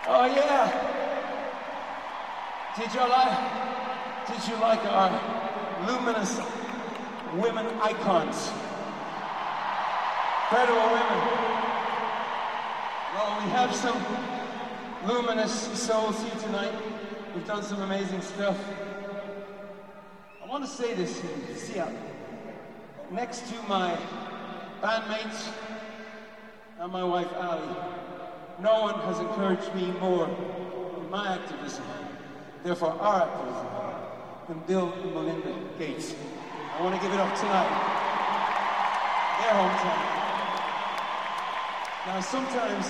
Oh yeah! Did you like our luminous women icons? Incredible women. Well, we have some luminous souls here tonight. We've done some amazing stuff. I want to say this here. See, next to my bandmates and my wife Ali, no one has encouraged me more in my activism, therefore our activism, than Bill and Melinda Gates. I want to give it up tonight. Their hometown. Now sometimes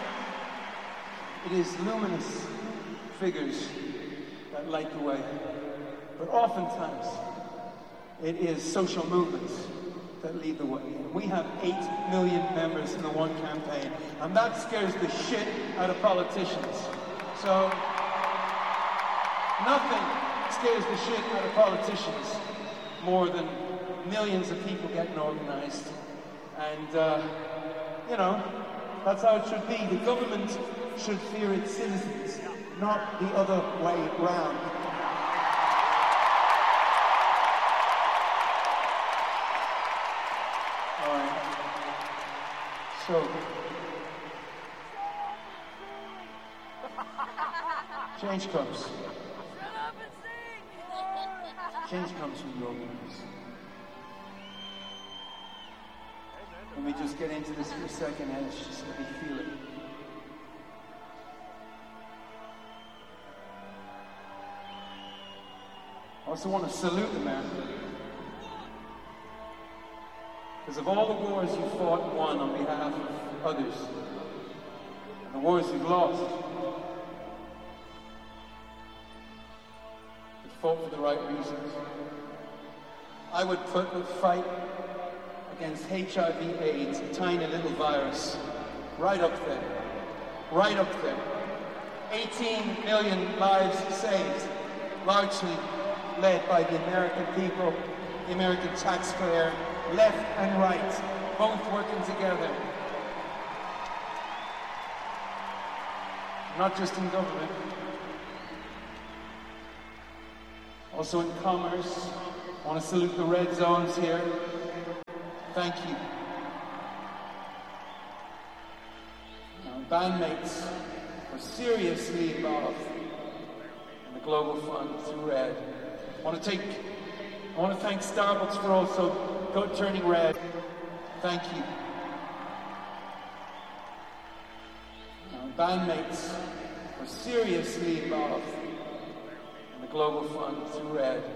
it is luminous figures that light the way, but oftentimes it is social movements that lead the way. We have 8 million members in the One campaign, and that scares the shit out of politicians. So, nothing scares the shit out of politicians more than millions of people getting organized. And, you know, that's how it should be. The government should fear its citizens, not the other way round. So, change comes. Shut up and sing! Change comes from the organizers. Let me just get into this for a second, and just let me feel it. I also want to salute America. Because of all the wars you fought and won on behalf of others, and the wars you've lost, you fought for the right reasons. I would put the fight against HIV/AIDS, a tiny little virus, right up there. Right up there. 18 million lives saved, largely led by the American people, the American taxpayer, left and right, both working together. Not just in government, also in commerce. I want to salute the red zones here. Thank you. Our bandmates are seriously involved in the Global Fund through RED. I want to thank Starbucks for also turning red. Thank you. Our bandmates are seriously involved in the Global Fund through RED.